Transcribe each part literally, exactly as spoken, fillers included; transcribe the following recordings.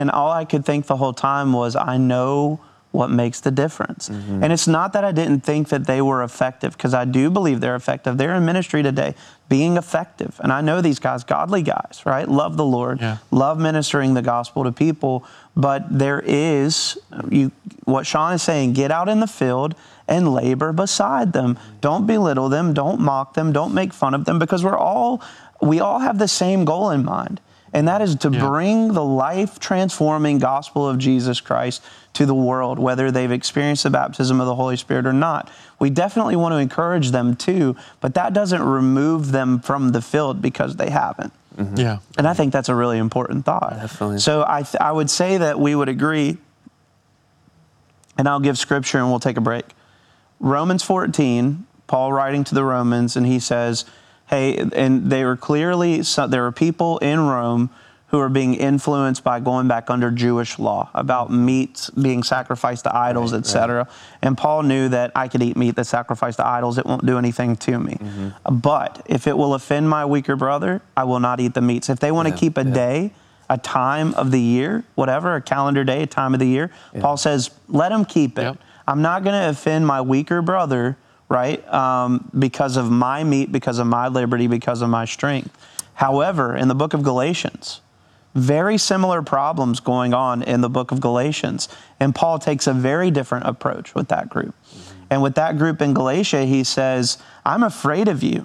And all I could think the whole time was, I know what makes the difference. Mm-hmm. And it's not that I didn't think that they were effective, because I do believe they're effective. They're in ministry today being effective. And I know these guys, godly guys, right? Love the Lord, yeah. love ministering the gospel to people. But there is, you, what Sean is saying, get out in the field and labor beside them. Don't belittle them. Don't mock them. Don't make fun of them, because we're all, we all have the same goal in mind. And that is to yeah. bring the life-transforming gospel of Jesus Christ to the world, whether they've experienced the baptism of the Holy Spirit or not. We definitely want to encourage them too, but that doesn't remove them from the field because they haven't. Mm-hmm. Yeah. And I think that's a really important thought. Definitely. So I, th- I would say that we would agree, and I'll give scripture and we'll take a break. Romans fourteen, Paul writing to the Romans, and he says, hey, and they were clearly, so there were people in Rome who are being influenced by going back under Jewish law about meat being sacrificed to idols, right, et cetera. Right. And Paul knew that I could eat meat that's sacrificed to idols. It won't do anything to me. Mm-hmm. But if it will offend my weaker brother, I will not eat the meats. If they want yeah, to keep a yeah. day, a time of the year, whatever, a calendar day, a time of the year, yeah. Paul says, let them keep it. Yep. I'm not going to offend my weaker brother, right? Um, because of my meat, because of my liberty, because of my strength. However, in the book of Galatians, very similar problems going on in the book of Galatians. And Paul takes a very different approach with that group. Mm-hmm. And with that group in Galatia, he says, I'm afraid of you,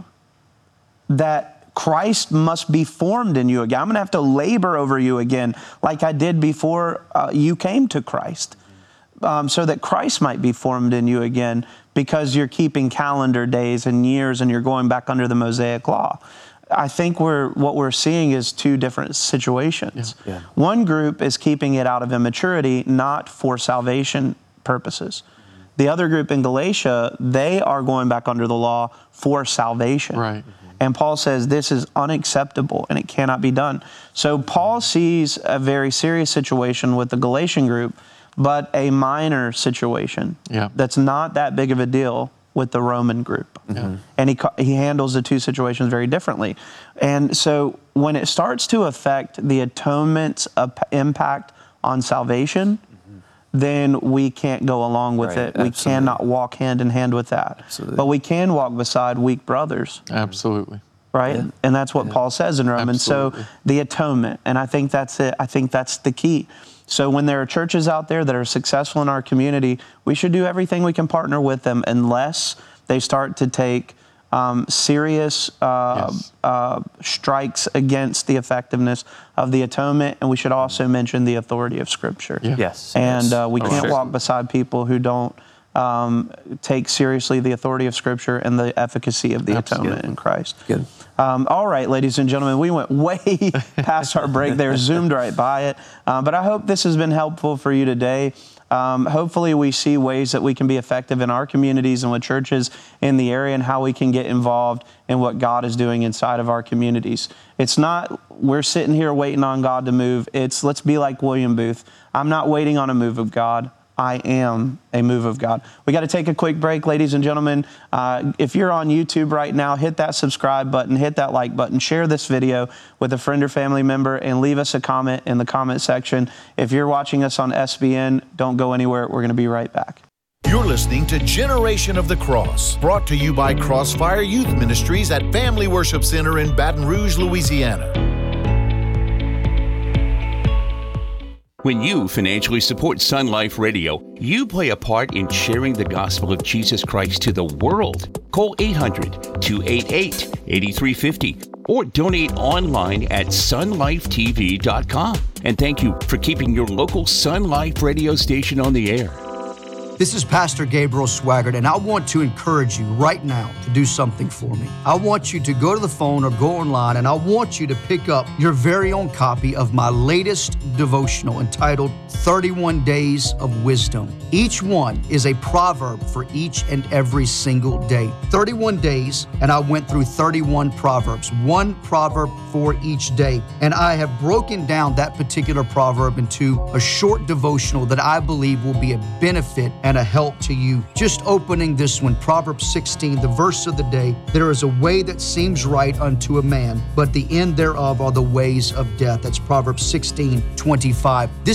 that Christ must be formed in you again. I'm going to have to labor over you again like I did before uh, you came to Christ. Um, so that Christ might be formed in you again, because you're keeping calendar days and years and you're going back under the Mosaic law. I think we're what we're seeing is two different situations. Yeah. Yeah. One group is keeping it out of immaturity, not for salvation purposes. Mm-hmm. The other group in Galatia, they are going back under the law for salvation. Right. Mm-hmm. And Paul says this is unacceptable and it cannot be done. So Paul sees a very serious situation with the Galatian group, but a minor situation yeah. that's not that big of a deal with the Roman group. Mm-hmm. And he he handles the two situations very differently. And so when it starts to affect the atonement's impact on salvation, mm-hmm. then we can't go along with right. it. Absolutely. We cannot walk hand in hand with that. Absolutely. But we can walk beside weak brothers. Absolutely. Right? Yeah. And that's what yeah. Paul says in Romans. Absolutely. So the atonement, and I think that's it. I think that's the key. So when there are churches out there that are successful in our community, we should do everything we can partner with them unless they start to take um, serious uh, yes. uh, strikes against the effectiveness of the atonement. And we should also mention the authority of Scripture. Yeah. Yes. And uh, we oh, can't sure. walk beside people who don't um, take seriously the authority of Scripture and the efficacy of the That's atonement good. in Christ. Good. Um, all right, ladies and gentlemen, we went way past our break there, zoomed right by it. Uh, but I hope this has been helpful for you today. Um, hopefully we see ways that we can be effective in our communities and with churches in the area, and how we can get involved in what God is doing inside of our communities. It's not we're sitting here waiting on God to move. It's let's be like William Booth. I'm not waiting on a move of God. I am a move of God. We got to take a quick break, ladies and gentlemen. Uh, if you're on YouTube right now, hit that subscribe button, hit that like button, share this video with a friend or family member, and leave us a comment in the comment section. If you're watching us on S B N, don't go anywhere. We're going to be right back. You're listening to Generation of the Cross, brought to you by Crossfire Youth Ministries at Family Worship Center in Baton Rouge, Louisiana. When you financially support Sun Life Radio, you play a part in sharing the gospel of Jesus Christ to the world. Call eight hundred, two eight eight, eight three five zero or donate online at sun life t v dot com. And thank you for keeping your local Sun Life radio station on the air. This is Pastor Gabriel Swaggart, and I want to encourage you right now to do something for me. I want you to go to the phone or go online, and I want you to pick up your very own copy of my latest devotional entitled thirty-one Days of Wisdom. Each one is a proverb for each and every single day. thirty-one days, and I went through thirty-one proverbs, one proverb for each day. And I have broken down that particular proverb into a short devotional that I believe will be a benefit and a help to you. Just opening this one, Proverbs sixteen, the verse of the day. There is a way that seems right unto a man, but the end thereof are the ways of death. That's Proverbs sixteen, twenty-five. This